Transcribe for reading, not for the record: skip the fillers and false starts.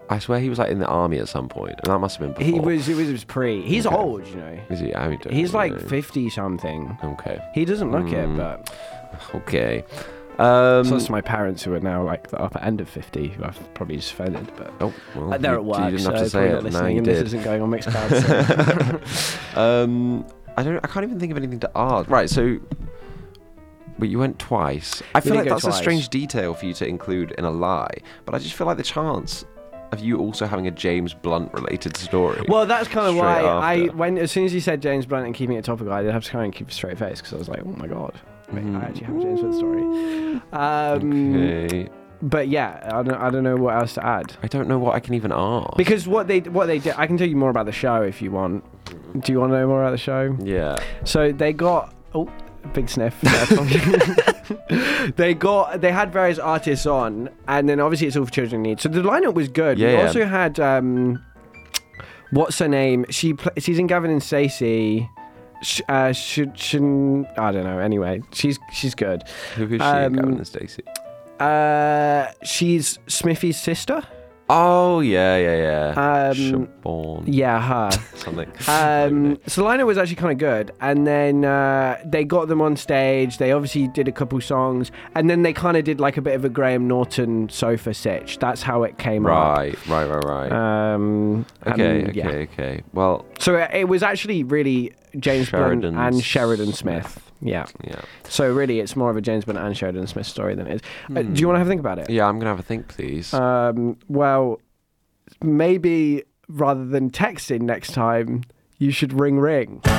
I swear he was like in the army at some point, and that must have been before. It was pre. He's old, you know. Is he? I don't He's know. like 50 something. Okay. He doesn't look it, but Okay. so it's my parents who are now like the upper end of 50, who I've probably just offended, but Oh, well, they're at work, you didn't so have to they're say probably it. not No, listening, you and did. this isn't going on Mixcloud. So. I can't even think of anything to ask. Right, so but you went twice. I feel did like go that's a twice. strange detail for you to include in a lie, but I just feel like the chance of you also having a James Blunt related story. Well, that's kind of Straight why after. as soon as you said James Blunt and keeping it topical, I did have to kind of keep a straight face because I was like, oh my god, wait, I actually have a James Blunt story. Okay. But yeah, I don't know what else to add. I don't know what I can even ask. Because what they did, I can tell you more about the show if you want. Do you want to know more about the show? Yeah. So they got big sniff. they had various artists on, and then obviously it's all for children in need. So the lineup was good. Yeah, we yeah. also had what's her name? She's in Gavin and Stacey. I don't know. Anyway, she's good. Who is she, Gavin and Stacey? She's Smithy's sister. Oh, yeah. Siobhan. Yeah, her. Something. So the lineup was actually kind of good, and then they got them on stage. They obviously did a couple songs, and then they kind of did like a bit of a Graham Norton sofa sitch. That's how it came up. Right. Okay. Okay. Well, So it was actually really James Blunt Sheridan and Sheridan Smith. Yeah. yeah. So really, it's more of a James Blunt and Sheridan Smith story than it is. Do you want to have a think about it? Yeah, I'm going to have a think, please. Well, maybe rather than texting next time, you should ring.